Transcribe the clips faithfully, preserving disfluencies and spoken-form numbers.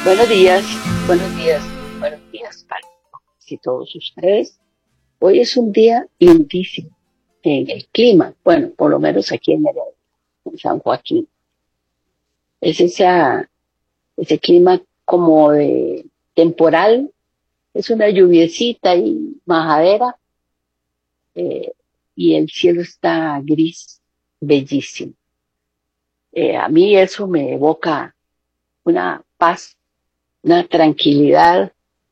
Buenos días, buenos días, buenos días para todos y todos ustedes. Hoy es un día lindísimo en el clima, bueno, por lo menos aquí en, Heredia, en San Joaquín. Es esa, ese clima como de temporal, es una lluviecita y majadera, eh, y el cielo está gris, bellísimo. Eh, a mí eso me evoca una paz, una tranquilidad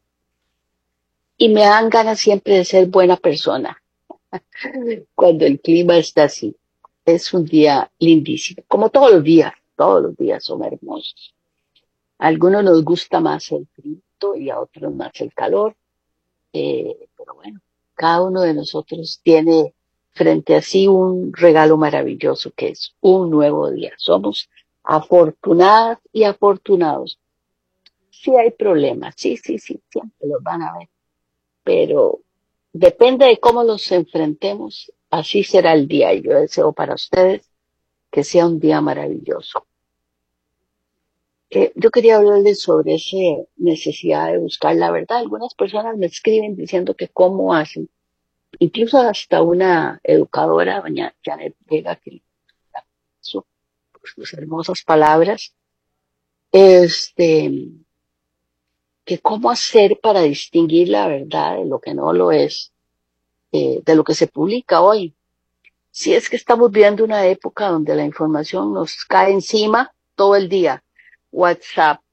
y me dan ganas siempre de ser buena persona cuando el clima está así. Es un día lindísimo, como todos los días, todos los días son hermosos. A algunos nos gusta más el frío y a otros más el calor, eh, pero bueno, cada uno de nosotros tiene frente a sí un regalo maravilloso que es un nuevo día. Somos afortunadas y afortunados. Sí hay problemas, sí, sí, sí, siempre los van a ver, pero depende de cómo los enfrentemos, así será el día. Y yo deseo para ustedes que sea un día maravilloso. Eh, yo quería hablarles sobre esa necesidad de buscar la verdad. Algunas personas me escriben diciendo que cómo hacen. Incluso hasta una educadora, doña Janet Vega, que su- por sus hermosas palabras, este, que cómo hacer para distinguir la verdad de lo que no lo es, eh, de lo que se publica hoy. Si es que estamos viviendo una época donde la información nos cae encima todo el día. WhatsApp,